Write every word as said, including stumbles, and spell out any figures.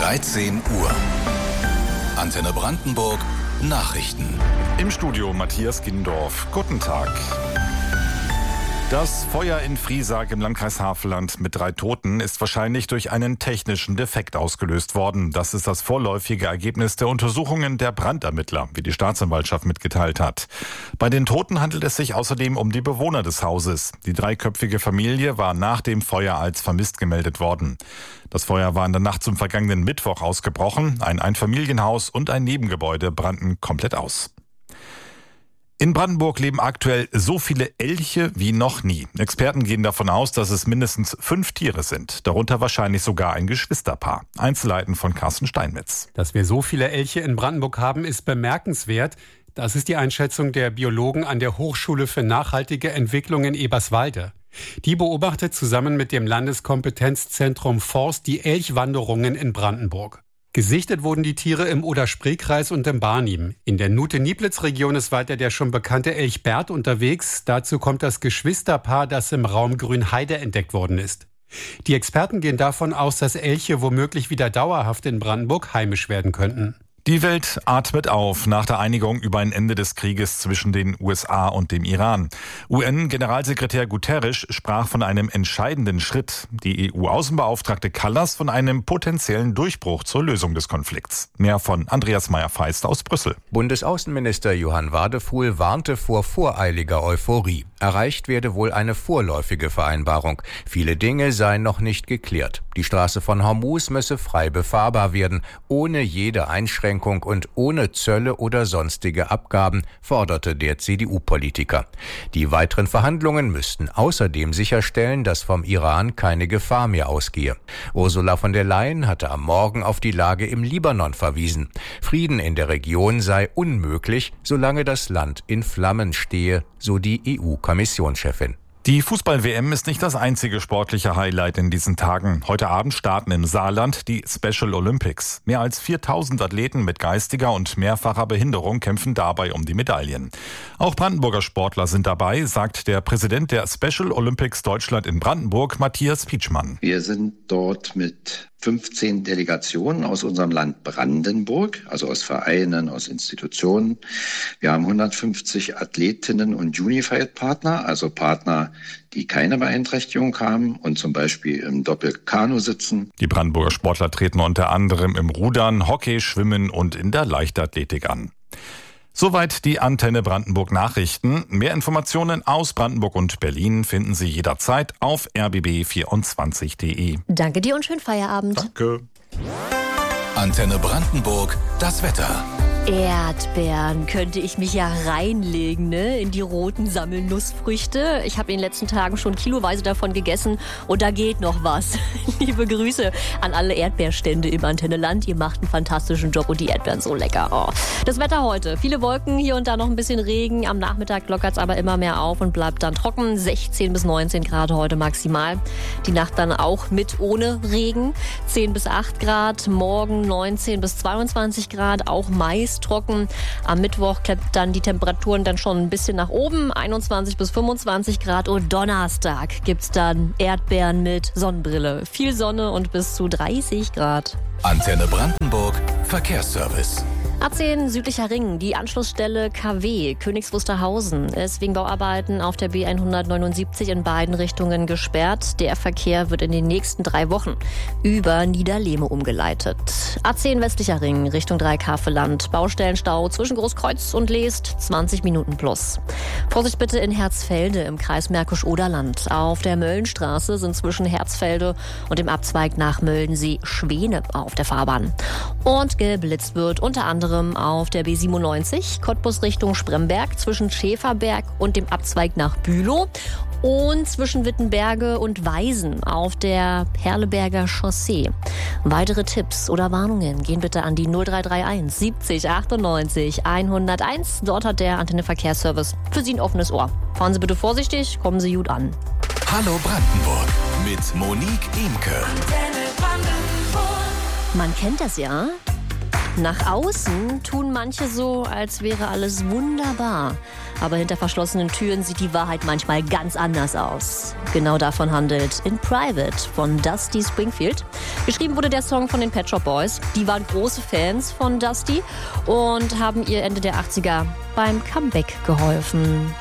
dreizehn Uhr. Antenne Brandenburg Nachrichten. Im Studio Matthias Gindorf. Guten Tag. Das Feuer in Friesack im Landkreis Havelland mit drei Toten ist wahrscheinlich durch einen technischen Defekt ausgelöst worden. Das ist das vorläufige Ergebnis der Untersuchungen der Brandermittler, wie die Staatsanwaltschaft mitgeteilt hat. Bei den Toten handelt es sich außerdem um die Bewohner des Hauses. Die dreiköpfige Familie war nach dem Feuer als vermisst gemeldet worden. Das Feuer war in der Nacht zum vergangenen Mittwoch ausgebrochen. Ein Einfamilienhaus und ein Nebengebäude brannten komplett aus. In Brandenburg leben aktuell so viele Elche wie noch nie. Experten gehen davon aus, dass es mindestens fünf Tiere sind, darunter wahrscheinlich sogar ein Geschwisterpaar. Einzelheiten von Carsten Steinmetz. Dass wir so viele Elche in Brandenburg haben, ist bemerkenswert. Das ist die Einschätzung der Biologen an der Hochschule für nachhaltige Entwicklung in Eberswalde. Die beobachtet zusammen mit dem Landeskompetenzzentrum Forst die Elchwanderungen in Brandenburg. Gesichtet wurden die Tiere im Oder-Spree-Kreis und im Barnim. In der Nute-Nieplitz-Region ist weiter der schon bekannte Elch Bert unterwegs. Dazu kommt das Geschwisterpaar, das im Raum Grünheide entdeckt worden ist. Die Experten gehen davon aus, dass Elche womöglich wieder dauerhaft in Brandenburg heimisch werden könnten. Die Welt atmet auf nach der Einigung über ein Ende des Krieges zwischen den U S A und dem Iran. U N-Generalsekretär Guterres sprach von einem entscheidenden Schritt. Die E U-Außenbeauftragte Kallas von einem potenziellen Durchbruch zur Lösung des Konflikts. Mehr von Andreas Meyer-Feist aus Brüssel. Bundesaußenminister Johann Wadefuhl warnte vor voreiliger Euphorie. Erreicht werde wohl eine vorläufige Vereinbarung. Viele Dinge seien noch nicht geklärt. Die Straße von Hormuz müsse frei befahrbar werden, ohne jede Einschränkung und ohne Zölle oder sonstige Abgaben, forderte der C D U-Politiker. Die weiteren Verhandlungen müssten außerdem sicherstellen, dass vom Iran keine Gefahr mehr ausgehe. Ursula von der Leyen hatte am Morgen auf die Lage im Libanon verwiesen. Frieden in der Region sei unmöglich, solange das Land in Flammen stehe, so die E U-Kommissionschefin. Die Fußball-W M ist nicht das einzige sportliche Highlight in diesen Tagen. Heute Abend starten im Saarland die Special Olympics. Mehr als viertausend Athleten mit geistiger und mehrfacher Behinderung kämpfen dabei um die Medaillen. Auch Brandenburger Sportler sind dabei, sagt der Präsident der Special Olympics Deutschland in Brandenburg, Matthias Pietschmann. Wir sind dort mit fünfzehn Delegationen aus unserem Land Brandenburg, also aus Vereinen, aus Institutionen. Wir haben hundertfünfzig Athletinnen und Unified-Partner, also Partner, die keine Beeinträchtigung haben und zum Beispiel im Doppelkanu sitzen. Die Brandenburger Sportler treten unter anderem im Rudern, Hockey, Schwimmen und in der Leichtathletik an. Soweit die Antenne Brandenburg Nachrichten. Mehr Informationen aus Brandenburg und Berlin finden Sie jederzeit auf r b b vierundzwanzig punkt d e. Danke dir und schönen Feierabend. Danke. Antenne Brandenburg, das Wetter. Erdbeeren könnte ich mich ja reinlegen, ne, in die roten Sammelnussfrüchte. Ich habe in den letzten Tagen schon kiloweise davon gegessen und da geht noch was. Liebe Grüße an alle Erdbeerstände im Antenneland. Ihr macht einen fantastischen Job und die Erdbeeren so lecker. Oh. Das Wetter heute. Viele Wolken, hier und da noch ein bisschen Regen. Am Nachmittag lockert es aber immer mehr auf und bleibt dann trocken. sechzehn bis neunzehn Grad heute maximal. Die Nacht dann auch mit ohne Regen. zehn bis acht Grad. Morgen neunzehn bis zweiundzwanzig Grad. Auch meist trocken. Am Mittwoch klettern dann die Temperaturen dann schon ein bisschen nach oben, einundzwanzig bis fünfundzwanzig Grad. Und Donnerstag gibt's dann Erdbeeren mit Sonnenbrille. Viel Sonne und bis zu dreißig Grad. Antenne Brandenburg Verkehrsservice. A zehn Südlicher Ring, die Anschlussstelle K W Königs Wusterhausen ist wegen Bauarbeiten auf der B hundertneunundsiebzig in beiden Richtungen gesperrt. Der Verkehr wird in den nächsten drei Wochen über Niederlehme umgeleitet. A zehn Westlicher Ring Richtung Dreikäferland, Baustellenstau zwischen Großkreuz und Leest, zwanzig Minuten plus. Vorsicht bitte in Herzfelde im Kreis Märkisch-Oderland. Auf der Möllenstraße sind zwischen Herzfelde und dem Abzweig nach Möllensee Schwäne auf der Fahrbahn. Und geblitzt wird unter anderem auf der B siebenundneunzig, Cottbus Richtung Spremberg, zwischen Schäferberg und dem Abzweig nach Bülow und zwischen Wittenberge und Weisen auf der Perleberger Chaussee. Weitere Tipps oder Warnungen gehen bitte an die null drei drei eins siebzig achtundneunzig hunderteins. Dort hat der Antenne Verkehrsservice für Sie ein offenes Ohr. Fahren Sie bitte vorsichtig, kommen Sie gut an. Hallo Brandenburg mit Monique Imke. Man kennt das ja. Nach außen tun manche so, als wäre alles wunderbar. Aber hinter verschlossenen Türen sieht die Wahrheit manchmal ganz anders aus. Genau davon handelt In Private von Dusty Springfield. Geschrieben wurde der Song von den Pet Shop Boys. Die waren große Fans von Dusty und haben ihr Ende der achtziger beim Comeback geholfen.